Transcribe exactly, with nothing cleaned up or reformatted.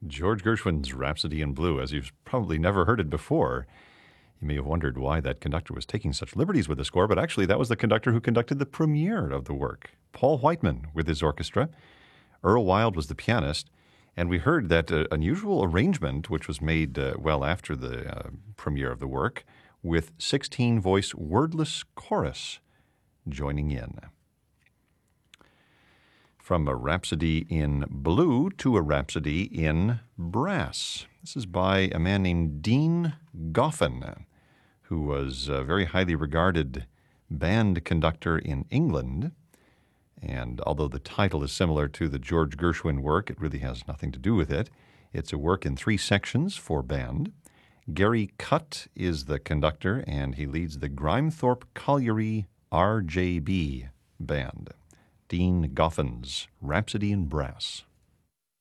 George Gershwin's Rhapsody in Blue, as you've probably never heard it before. You may have wondered why that conductor was taking such liberties with the score, but actually that was the conductor who conducted the premiere of the work, Paul Whiteman with his orchestra. Earl Wild was the pianist, and we heard that uh, unusual arrangement, which was made uh, well after the uh, premiere of the work, with sixteen-voice wordless chorus joining in. From a Rhapsody in Blue to a Rhapsody in Brass. This is by a man named Dean Goffin, who was a very highly regarded band conductor in England. And although the title is similar to the George Gershwin work, it really has nothing to do with it. It's a work in three sections for band. Gary Cutt is the conductor, and he leads the Grimethorpe Colliery R J B Band. Dean Goffin's Rhapsody in Brass.